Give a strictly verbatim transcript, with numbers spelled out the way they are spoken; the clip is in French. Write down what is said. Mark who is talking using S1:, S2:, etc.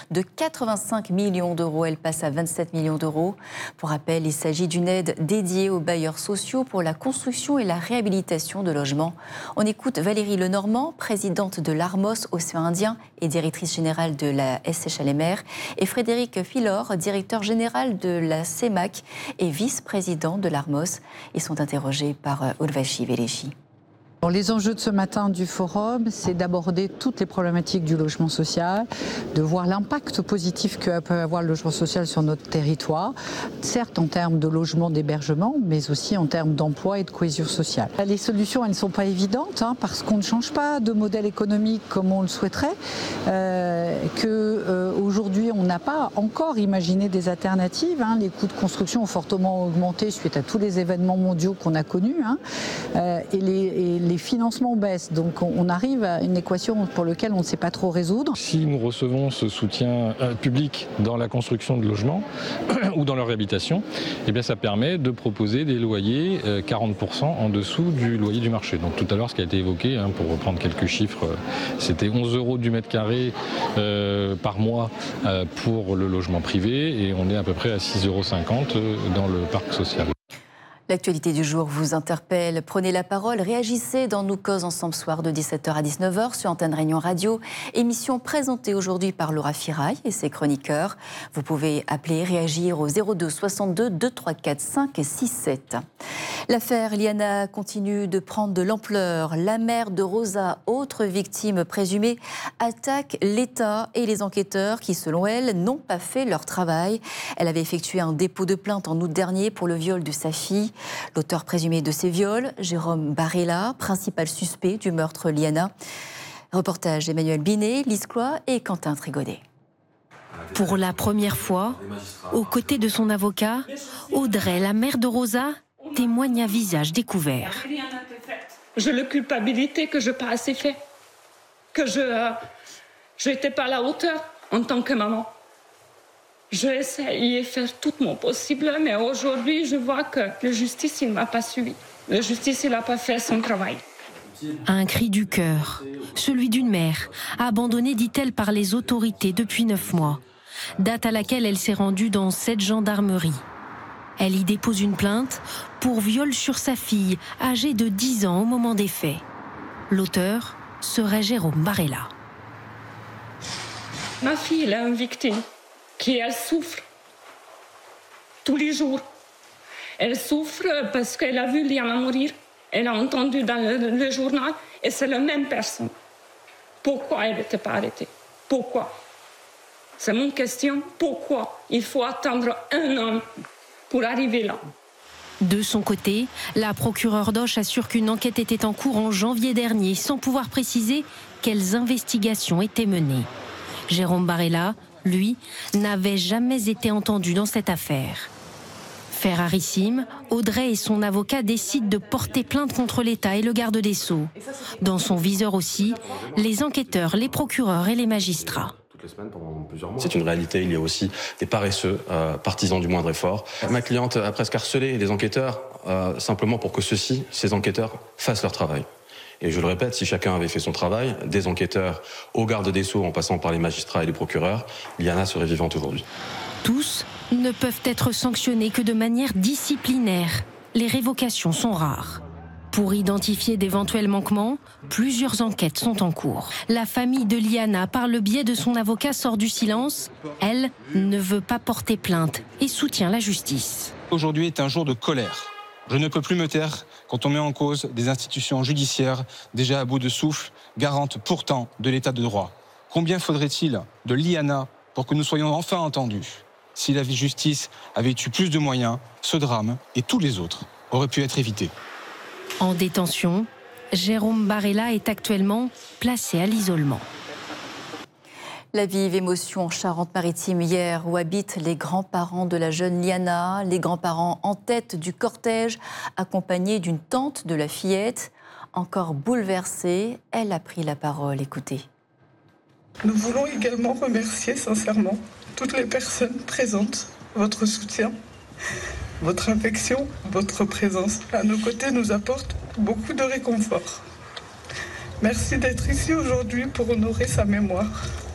S1: de quatre-vingt-cinq millions d'euros. Elle passe à vingt-sept millions d'euros. Pour rappel, il s'agit d'une aide dédiée aux bailleurs sociaux pour la construction et la réhabilitation de logements. On écoute Valérie Lenormand, présidente de l'Armos Océan Indien et directrice générale de la S H-L-M R, et Frédéric Filor, directeur général de la C E M A C et vice-président de l'Armos. Ils sont interrogés par Urvashi Véléchi.
S2: Alors, les enjeux de ce matin du forum, c'est d'aborder toutes les problématiques du logement social, de voir l'impact positif que peut avoir le logement social sur notre territoire, certes en termes de logement, d'hébergement, mais aussi en termes d'emploi et de cohésion sociale. Les solutions, elles ne sont pas évidentes, hein, parce qu'on ne change pas de modèle économique comme on le souhaiterait, euh, qu'aujourd'hui euh, on n'a pas encore imaginé des alternatives. Hein. Les coûts de construction ont fortement augmenté suite à tous les événements mondiaux qu'on a connus, hein, euh, et les, et les financements baissent, donc on arrive à une équation pour laquelle on ne sait pas trop résoudre.
S3: Si nous recevons ce soutien public dans la construction de logements ou dans leur réhabilitation, eh bien ça permet de proposer des loyers quarante pour cent en dessous du loyer du marché. Donc tout à l'heure, ce qui a été évoqué, hein, pour reprendre quelques chiffres, c'était onze euros du mètre carré euh, par mois euh, pour le logement privé, et on est à peu près à six euros cinquante dans le parc social.
S1: L'actualité du jour vous interpelle. Prenez la parole, réagissez dans Nous causes ensemble soir de dix-sept heures à dix-neuf heures sur Antenne Réunion Radio. Émission présentée aujourd'hui par Laura Firail et ses chroniqueurs. Vous pouvez appeler, réagir au zéro deux soixante-deux deux trois quatre cinq six sept. L'affaire Liana continue de prendre de l'ampleur. La mère de Rosa, autre victime présumée, attaque l'État et les enquêteurs qui, selon elle, n'ont pas fait leur travail. Elle avait effectué un dépôt de plainte en août dernier pour le viol de sa fille. L'auteur présumé de ces viols, Jérôme Barella, principal suspect du meurtre Liana. Reportage Emmanuel Binet, Lise Cloy et Quentin Trigodet.
S4: Pour la première fois, aux côtés de son avocat, Audrey, la mère de Rosa, témoigne à visage découvert.
S5: Je le culpabilité que je n'ai pas assez fait, que je n'étais pas à la hauteur en tant que maman. Je essayé de faire tout mon possible, mais aujourd'hui, je vois que la justice, il ne m'a pas suivi. La justice, il n'a pas fait son travail.
S4: Un cri du cœur, celui d'une mère, abandonnée, dit-elle, par les autorités depuis neuf mois. Date à laquelle elle s'est rendue dans cette gendarmerie. Elle y dépose une plainte pour viol sur sa fille, âgée de dix ans au moment des faits. L'auteur serait Jérôme Barella.
S5: Ma fille, elle est une victime. Qui elle souffre tous les jours. Elle souffre parce qu'elle a vu Liana mourir. Elle a entendu dans le, le journal et c'est la même personne. Pourquoi elle n'était pas arrêtée? Pourquoi? C'est mon question. Pourquoi il faut attendre un an pour arriver là?
S4: De son côté, la procureure d'Auch assure qu'une enquête était en cours en janvier dernier, sans pouvoir préciser quelles investigations étaient menées. Jérôme Barella, lui, n'avait jamais été entendu dans cette affaire. Fait rarissime, Audrey et son avocat décident de porter plainte contre l'État et le garde des Sceaux. Dans son viseur aussi, les enquêteurs, les procureurs et les magistrats.
S6: C'est une réalité, il y a aussi des paresseux, euh, partisans du moindre effort. Ma cliente a presque harcelé les enquêteurs euh, simplement pour que ceux-ci, ces enquêteurs, fassent leur travail. Et je le répète, si chacun avait fait son travail, des enquêteurs au garde des Sceaux en passant par les magistrats et les procureurs, Liana serait vivante aujourd'hui.
S4: Tous ne peuvent être sanctionnés que de manière disciplinaire. Les révocations sont rares. Pour identifier d'éventuels manquements, plusieurs enquêtes sont en cours. La famille de Liana, par le biais de son avocat, sort du silence. Elle ne veut pas porter plainte et soutient la justice.
S7: Aujourd'hui est un jour de colère. Je ne peux plus me taire quand on met en cause des institutions judiciaires déjà à bout de souffle, garantes pourtant de l'état de droit. Combien faudrait-il de Liana pour que nous soyons enfin entendus? Si la justice avait eu plus de moyens, ce drame et tous les autres auraient pu être évités.
S4: En détention, Jérôme Barella est actuellement placé à l'isolement.
S1: La vive émotion en Charente-Maritime hier où habitent les grands-parents de la jeune Liana, les grands-parents en tête du cortège, accompagnés d'une tante de la fillette. Encore bouleversée, elle a pris la parole. Écoutez.
S8: Nous voulons également remercier sincèrement toutes les personnes présentes, votre soutien, votre affection, votre présence à nos côtés nous apporte beaucoup de réconfort. Merci d'être ici aujourd'hui pour honorer sa mémoire.